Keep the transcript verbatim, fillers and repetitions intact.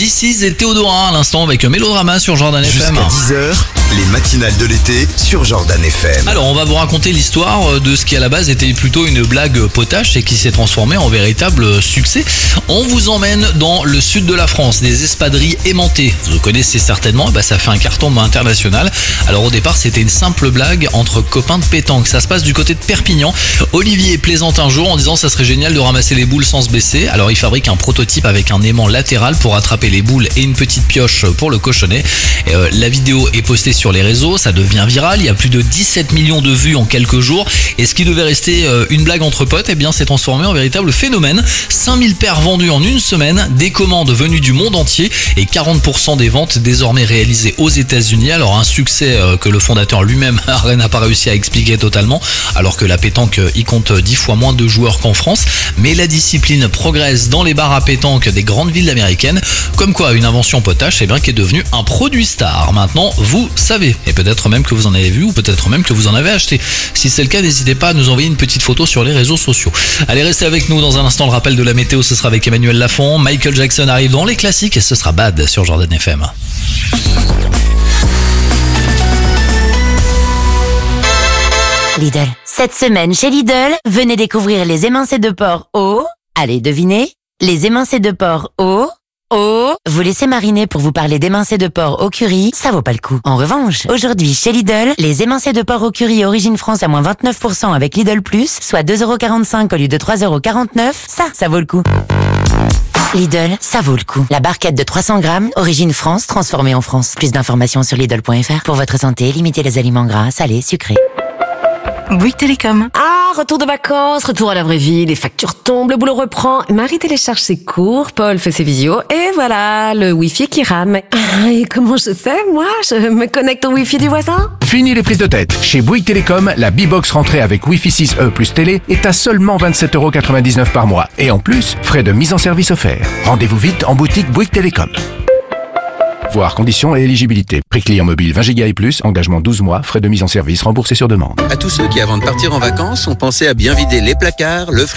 This Is et Théodora à l'instant avec Mélodrama sur Jordan F M. Jusqu'à dix heures, les matinales de l'été sur Jordan F M. Alors on va vous raconter l'histoire de ce qui à la base était plutôt une blague potache et qui s'est transformé en véritable succès. On vous emmène dans le sud de la France, des espadrilles aimantées. Vous connaissez certainement, bah ça fait un carton international. Alors au départ c'était une simple blague entre copains de pétanque. Ça se passe du côté de Perpignan. Olivier plaisante un jour en disant ça serait génial de ramasser les boules sans se baisser. Alors il fabrique un prototype avec un aimant latéral pour attraper les boules et une petite pioche pour le cochonnet. Et euh, la vidéo est postée sur les réseaux, ça devient viral, il y a plus de dix-sept millions de vues en quelques jours et ce qui devait rester euh, une blague entre potes, eh bien s'est transformé en véritable phénomène. cinq mille paires vendues en une semaine, des commandes venues du monde entier et quarante pour cent des ventes désormais réalisées aux États-Unis. Alors un succès euh, que le fondateur lui-même n'a pas réussi à expliquer totalement, alors que la pétanque y compte dix fois moins de joueurs qu'en France, mais la discipline progresse dans les bars à pétanque des grandes villes américaines, comme quoi une invention potache eh bien, qui est devenue un produit star. Maintenant, vous savez, et peut-être même que vous en avez vu ou peut-être même que vous en avez acheté. Si c'est le cas, n'hésitez pas à nous envoyer une petite photo sur les réseaux sociaux. Allez, restez avec nous dans un instant. Le rappel de la météo, ce sera avec Emmanuel Lafont. Michael Jackson arrive dans les classiques et ce sera Bad sur Jordan F M. Lidl. Cette semaine chez Lidl, venez découvrir les émincés de porc au... Allez, devinez. Les émincés de porc au... au... Vous laissez mariner pour vous parler d'émincés de porc au curry, ça vaut pas le coup. En revanche, aujourd'hui chez Lidl, les émincés de porc au curry Origine France à moins vingt-neuf pour cent avec Lidl Plus, soit deux euros quarante-cinq au lieu de trois euros quarante-neuf, ça, ça vaut le coup. Lidl, ça vaut le coup. La barquette de trois cents grammes, Origine France, transformée en France. Plus d'informations sur Lidl point F R. Pour votre santé, limitez les aliments gras, salés, sucrés. Bouygues Télécom. Ah, retour de vacances, retour à la vraie vie, les factures tombent, le boulot reprend, Marie télécharge ses cours, Paul fait ses visios, et voilà, le Wi-Fi qui rame. Ah, et comment je fais, moi? Je me connecte au Wi-Fi du voisin? Fini les prises de tête. Chez Bouygues Télécom, la B-Box rentrée avec Wi-Fi six E plus télé est à seulement vingt-sept euros quatre-vingt-dix-neuf par mois. Et en plus, frais de mise en service offerts. Rendez-vous vite en boutique Bouygues Télécom. Voir conditions et éligibilité. Prix client mobile vingt giga et plus, engagement douze mois, frais de mise en service remboursés sur demande. À tous ceux qui, avant de partir en vacances, ont pensé à bien vider les placards, le